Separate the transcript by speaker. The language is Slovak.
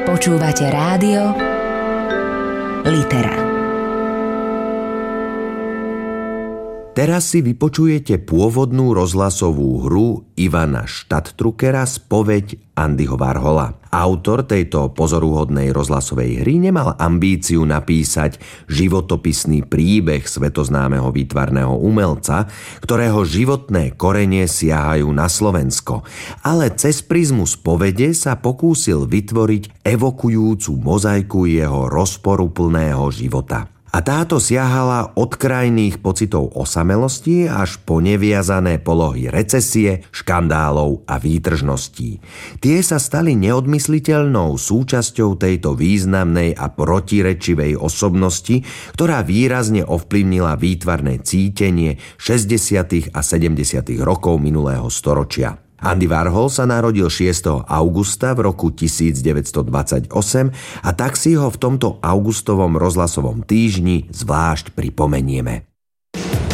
Speaker 1: Počúvate rádio Litera.
Speaker 2: Teraz si vypočujete pôvodnú rozhlasovú hru Ivana Stadtdruckera Spoveď Andyho Warhola. Autor tejto pozoruhodnej rozhlasovej hry nemal ambíciu napísať životopisný príbeh svetoznámeho výtvarného umelca, ktorého životné korene siahajú na Slovensko, ale cez prizmu spovede sa pokúsil vytvoriť evokujúcu mozaiku jeho rozporuplného života. A táto siahala od krajných pocitov osamelosti až po neviazané polohy recesie, škandálov a výtržností. Tie sa stali neodmysliteľnou súčasťou tejto významnej a protirečivej osobnosti, ktorá výrazne ovplyvnila výtvarné cítenie 60. a 70. rokov minulého storočia. Andy Warhol sa narodil 6. augusta v roku 1928 a tak si ho v tomto augustovom rozhlasovom týždni zvlášť pripomenieme.